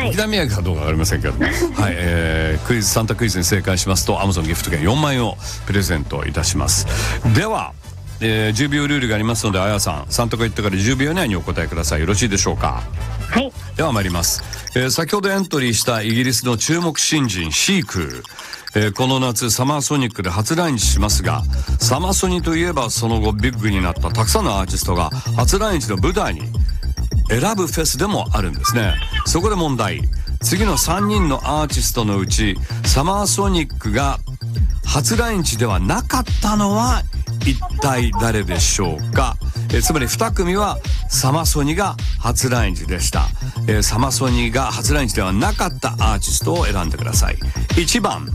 劇団宮城かどうかわかりませんけども、はい、サンタクイズに正解しますと Amazon ギフト券4万円をプレゼントいたします。では、10秒ルールがありますので、あやさん、サンタが言ってから10秒以内にお答えください。よろしいでしょうか。 はい。 では参ります。先ほどエントリーしたイギリスの注目新人シーク、この夏サマーソニックで初来日しますが、サマソニといえばその後ビッグになったたくさんのアーティストが初来日の舞台に選ぶフェスでもあるんですね。そこで問題。次の3人のアーティストのうちサマーソニックが初来日ではなかったのは一体誰でしょうか。つまり2組はサマソニが初来日でした。サマソニが初来日ではなかったアーティストを選んでください。1番